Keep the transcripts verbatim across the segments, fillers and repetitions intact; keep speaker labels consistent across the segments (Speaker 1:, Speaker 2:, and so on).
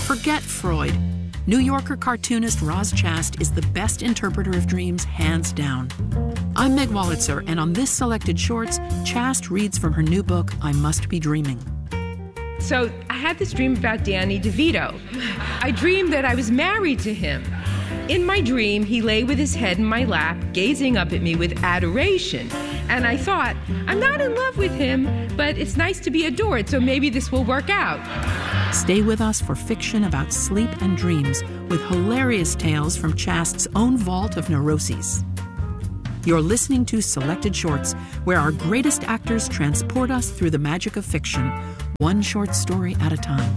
Speaker 1: Forget Freud. New Yorker cartoonist Roz Chast is the best interpreter of dreams, hands down. I'm Meg Wolitzer, and on this Selected Shorts, Chast reads from her new book, I Must Be Dreaming.
Speaker 2: So I had this dream about Danny DeVito. I dreamed that I was married to him. In my dream, he lay with his head in my lap, gazing up at me with adoration. And I thought, I'm not in love with him, but it's nice to be adored, so maybe this will work out.
Speaker 1: Stay with us for fiction about sleep and dreams with hilarious tales from Chast's own vault of neuroses. You're listening to Selected Shorts, where our greatest actors transport us through the magic of fiction, one short story at a time.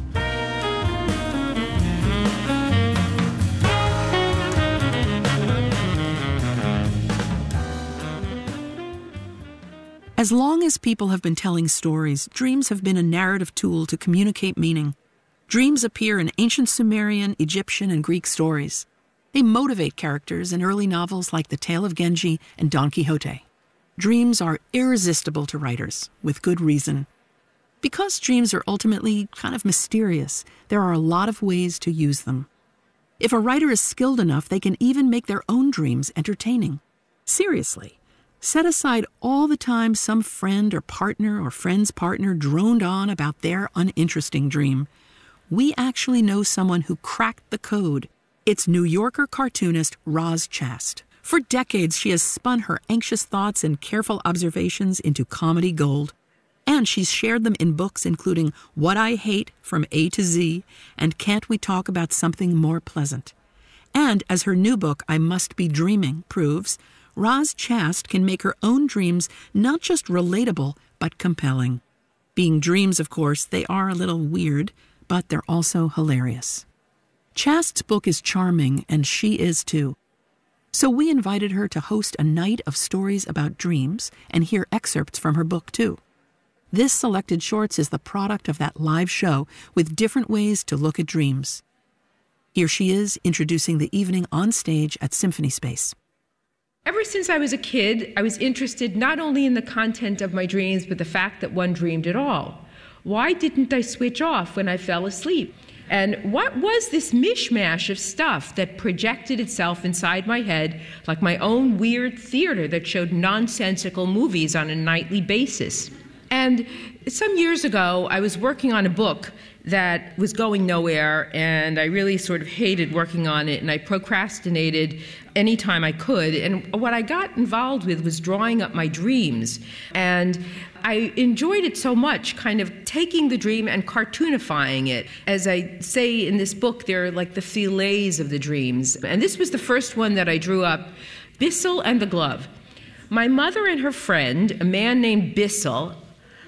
Speaker 1: As long as people have been telling stories, dreams have been a narrative tool to communicate meaning. Dreams appear in ancient Sumerian, Egyptian, and Greek stories. They motivate characters in early novels like The Tale of Genji and Don Quixote. Dreams are irresistible to writers, with good reason. Because dreams are ultimately kind of mysterious, there are a lot of ways to use them. If a writer is skilled enough, they can even make their own dreams entertaining. Seriously. Set aside all the time some friend or partner or friend's partner droned on about their uninteresting dream. We actually know someone who cracked the code. It's New Yorker cartoonist Roz Chast. For decades, she has spun her anxious thoughts and careful observations into comedy gold. And she's shared them in books including What I Hate from A to Z and Can't We Talk About Something More Pleasant? And as her new book, I Must Be Dreaming, proves, Roz Chast can make her own dreams not just relatable, but compelling. Being dreams, of course, they are a little weird, but they're also hilarious. Chast's book is charming, and she is too. So we invited her to host a night of stories about dreams and hear excerpts from her book, too. This Selected Shorts is the product of that live show with different ways to look at dreams. Here she is, introducing the evening on stage at Symphony Space.
Speaker 2: Ever since I was a kid, I was interested not only in the content of my dreams, but the fact that one dreamed at all. Why didn't I switch off when I fell asleep? And what was this mishmash of stuff that projected itself inside my head like my own weird theater that showed nonsensical movies on a nightly basis? And some years ago, I was working on a book that was going nowhere, and I really sort of hated working on it, and I procrastinated anytime I could. And what I got involved with was drawing up my dreams. And I enjoyed it so much, kind of taking the dream and cartoonifying it. As I say in this book, they're like the fillets of the dreams. And this was the first one that I drew up, Bissell and the Glove. My mother and her friend, a man named Bissell,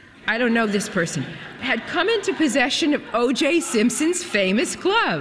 Speaker 2: I don't know this person, had come into possession of O J Simpson's famous glove.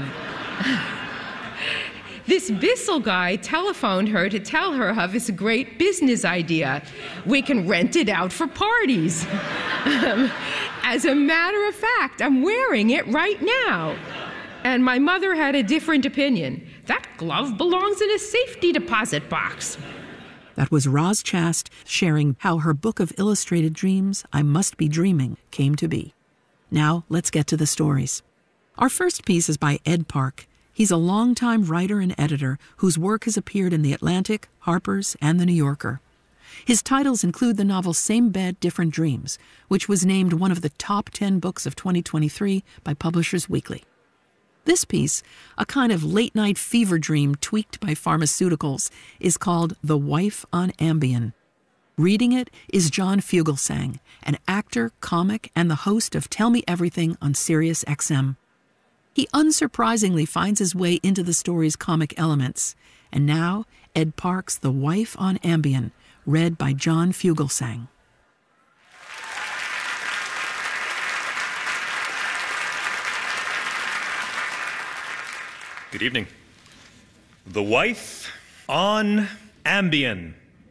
Speaker 2: This Bissell guy telephoned her to tell her of his great business idea. We can rent it out for parties. Um, as a matter of fact, I'm wearing it right now. And my mother had a different opinion. That glove belongs in a safety deposit box.
Speaker 1: That was Roz Chast sharing how her book of illustrated dreams, I Must Be Dreaming, came to be. Now, let's get to the stories. Our first piece is by Ed Park. He's a longtime writer and editor whose work has appeared in The Atlantic, Harper's, and The New Yorker. His titles include the novel Same Bed, Different Dreams, which was named one of the top ten books of twenty twenty-three by Publishers Weekly. This piece, a kind of late-night fever dream tweaked by pharmaceuticals, is called The Wife on Ambien. Reading it is John Fugelsang, an actor, comic, and the host of Tell Me Everything on Sirius X M. He unsurprisingly finds his way into the story's comic elements. And now, Ed Park's The Wife on Ambien, read by John Fugelsang.
Speaker 3: Good evening. The Wife on Ambien.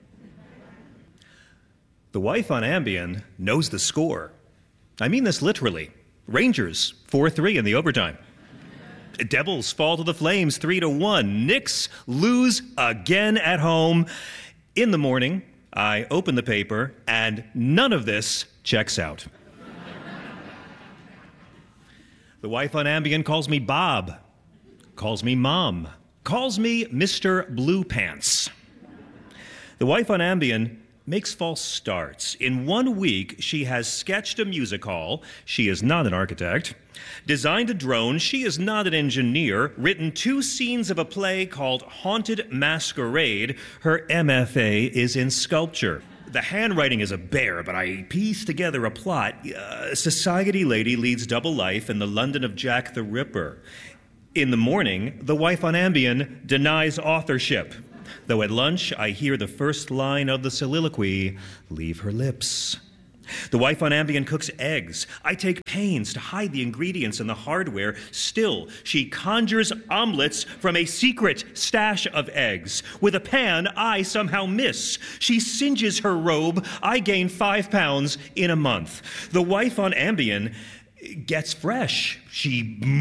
Speaker 3: The Wife on Ambien knows the score. I mean this literally. Rangers, four three in the overtime. Devils fall to the Flames, three to one. Knicks lose again at home. In the morning, I open the paper, and none of this checks out. The wife on Ambien calls me Bob, calls me Mom, calls me Mister Blue Pants. The wife on Ambien makes false starts. In one week, she has sketched a music hall. She is not an architect. Designed a drone. She is not an engineer. Written two scenes of a play called Haunted Masquerade. Her M F A is in sculpture. The handwriting is a bear, but I pieced together a plot. A society lady leads double life in the London of Jack the Ripper. In the morning, the wife on Ambien denies authorship. Though at lunch, I hear the first line of the soliloquy leave her lips. The wife on Ambien cooks eggs. I take pains to hide the ingredients in the hardware. Still, she conjures omelets from a secret stash of eggs. With a pan, I somehow miss. She singes her robe. I gain five pounds in a month. The wife on Ambien gets fresh. She